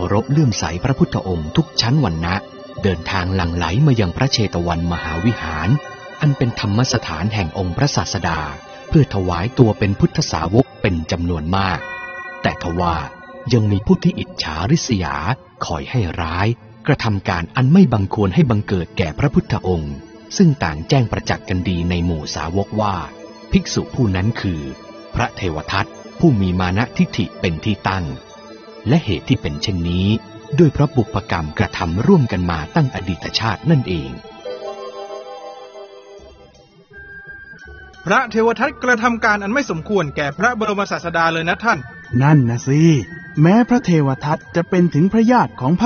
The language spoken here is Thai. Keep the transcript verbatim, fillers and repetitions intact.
ารพเลื่อมใสพระพุทธองค์ทุกชั้นวรรณะเดินทางหลั่งไหลมายังพระเชตวันมหาวิหารอันเป็นธรรมสถานแห่งองค์พระศาสดาเพื่อถวายตัวเป็นพุทธสาวกเป็นจำนวนมากแต่ทว่ายังมีผู้ที่อิจฉาริษยาคอยให้ร้ายกระทำการอันไม่บังควรให้บังเกิดแก่พระพุทธองค์ซึ่งต่างแจ้งประจักษ์กันดีในหมู่สาวกว่าภิกษุผู้นั้นคือพระเทวทัตผู้มีมานะทิฏฐิเป็นที่ตั้งและเหตุที่เป็นเช่นนี้ด้วยเพราะบุพกรรมกระทำร่วมกันมาตั้งอดีตชาตินั่นเองพระเทวทัตกระทำการอันไม่สมควรแก่พระบรมศาสดาเลยนะท่านนั่นนะสิแม้พระเทวทัตจะเป็นถึงพระญาติของพระ